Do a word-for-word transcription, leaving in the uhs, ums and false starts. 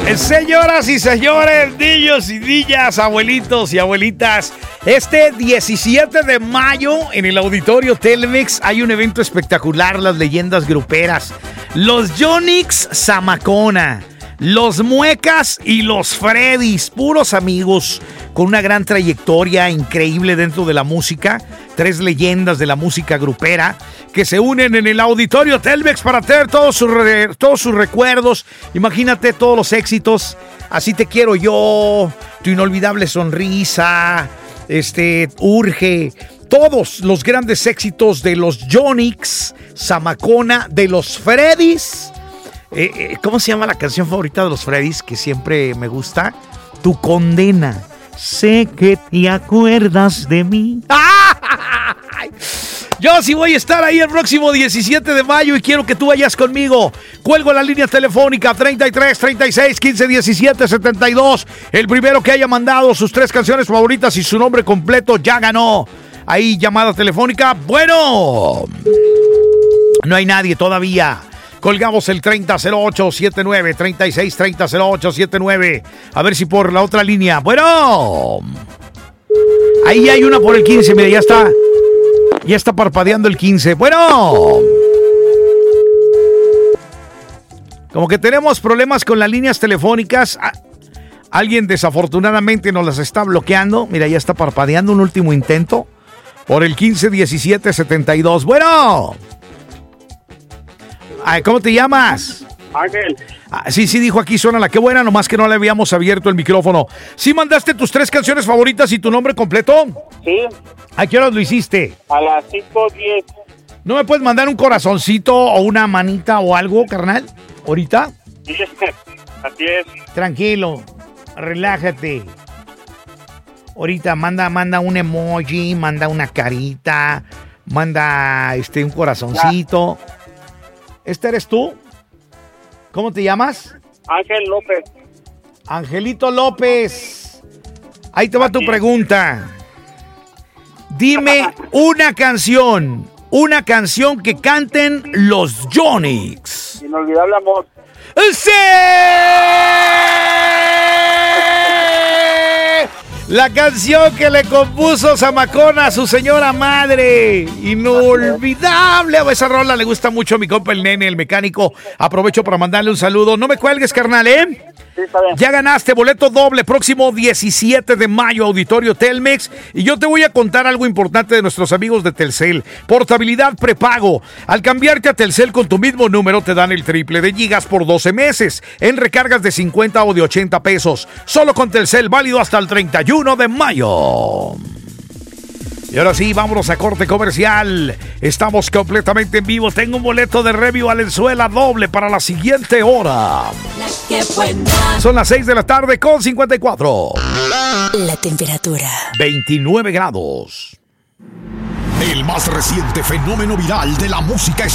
Señoras y señores, niños y niñas, abuelitos y abuelitas, este diecisiete de mayo en el Auditorio Telmex hay un evento espectacular, las leyendas gruperas, los Yonix Zamacona, los Muecas y los Freddys, puros amigos con una gran trayectoria increíble dentro de la música, tres leyendas de la música grupera que se unen en el Auditorio Telmex para tener todos sus, re, todos sus recuerdos. Imagínate todos los éxitos, Así te quiero yo, Tu inolvidable sonrisa, este, Urge, todos los grandes éxitos de los Yonix Zamacona, de los Freddys. Eh, eh, ¿Cómo se llama la canción favorita de los Freddys que siempre me gusta? Tu condena. Sé que te acuerdas de mí. Yo sí voy a estar ahí el próximo diecisiete de mayo y quiero que tú vayas conmigo. Cuelgo la línea telefónica treinta y tres, treinta y seis, quince, diecisiete, setenta y dos. El primero que haya mandado sus tres canciones favoritas y su nombre completo ya ganó. Ahí llamada telefónica. Bueno, no hay nadie todavía. Colgamos el treinta cero ocho setenta y nueve, treinta y seis treinta cero ocho setenta y nueve. A ver si por la otra línea. Bueno, ahí hay una por el quince. Mira, ya está. Ya está parpadeando el quince. Bueno, como que tenemos problemas con las líneas telefónicas. Alguien desafortunadamente nos las está bloqueando. Mira, ya está parpadeando un último intento por el quince diecisiete setenta y dos. Bueno, ay, ¿cómo te llamas? Ángel. Ah, sí, sí, dijo aquí, suena la que buena, nomás que no le habíamos abierto el micrófono. ¿Sí mandaste tus tres canciones favoritas y tu nombre completo? Sí. ¿A qué horas lo hiciste? A las cinco diez. ¿No me puedes mandar un corazoncito o una manita o algo, carnal? ¿Ahorita? Sí, así es. Tranquilo, relájate. Ahorita manda, manda un emoji, manda una carita, manda este un corazoncito. Ya. ¿Este eres tú? ¿Cómo te llamas? Ángel López. Angelito López. Ahí te va tu pregunta. Dime una canción, una canción que canten los Yonix. Inolvidable amor. ¡Sí! La canción que le compuso Zamacona a su señora madre. Inolvidable. A esa rola le gusta mucho a mi compa el nene, el mecánico. Aprovecho para mandarle un saludo. No me cuelgues, carnal, ¿eh? Sí, está bien. Ya ganaste boleto doble próximo diecisiete de mayo, Auditorio Telmex. Y yo te voy a contar algo importante de nuestros amigos de Telcel. Portabilidad prepago. Al cambiarte a Telcel con tu mismo número te dan el triple de gigas por doce meses en recargas de cincuenta o de ochenta pesos. Solo con Telcel, válido hasta el treinta y uno de mayo. Y ahora sí, vámonos a corte comercial. Estamos completamente en vivo. Tengo un boleto de Remy Valenzuela doble para la siguiente hora. Son las seis de la tarde con cincuenta y cuatro. La temperatura veintinueve grados. El más reciente fenómeno viral de la música es